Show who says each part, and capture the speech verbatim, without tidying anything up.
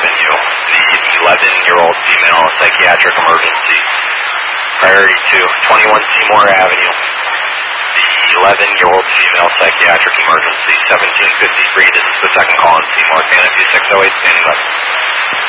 Speaker 1: Avenue, the eleven-year-old female psychiatric emergency. Priority two, twenty-one Seymour Avenue, the eleven-year-old female psychiatric emergency, seventeen fifty-three. This is the second call on Seymour. Canopy six oh eight, standing by.